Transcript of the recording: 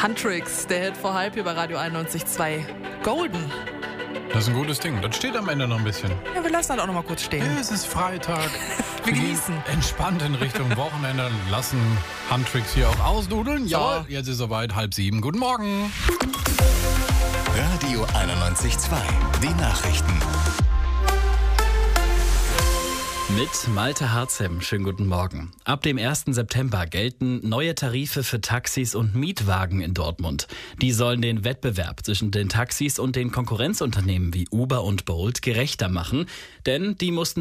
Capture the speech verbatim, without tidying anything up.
Huntrix, der Hit vor halb hier bei Radio einundneunzig Komma zwei. Golden. Das ist ein gutes Ding. Das steht am Ende noch ein bisschen. Ja, wir lassen das auch noch mal kurz stehen. Ja, es ist Freitag. Wir gehen genießen. Entspannt in Richtung Wochenende. Lassen Huntrix hier auch ausdudeln. Ja, So. jetzt ist soweit. Halb sieben. Guten Morgen. Radio einundneunzig Komma zwei. Die Nachrichten. Mit Malte Harzem. Schönen guten Morgen. Ab dem ersten September gelten neue Tarife für Taxis und Mietwagen in Dortmund. Die sollen den Wettbewerb zwischen den Taxis und den Konkurrenzunternehmen wie Uber und Bolt gerechter machen, denn die mussten